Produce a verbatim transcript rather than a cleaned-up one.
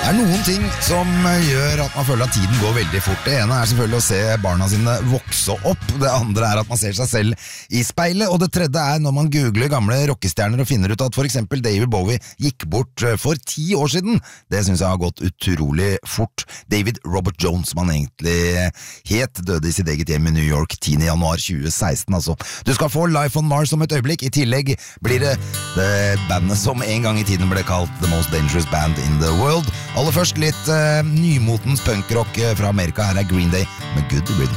Det er noen ting som gjør at man føler at tiden går veldig fort. Det ene er selvfølgelig å se barna sine vokse opp. Det andre er at man ser seg selv i speilet. Og det tredje er når man googler gamle rockestjerner og finner ut at for eksempel David Bowie gikk bort for ti år siden. Det synes jeg har gått utrolig fort. David Robert Jones, som han egentlig het, døde i sitt eget hjem i New York tiende januar tjue seksten. Altså. Du skal få Life on Mars om et øyeblikk. I tillegg blir det, det bandet som en gang i tiden ble kalt The Most Dangerous Band in the World. Aller først litt uh, nymotens punkrock fra Amerika. Her er Green Day med Good Rhythm.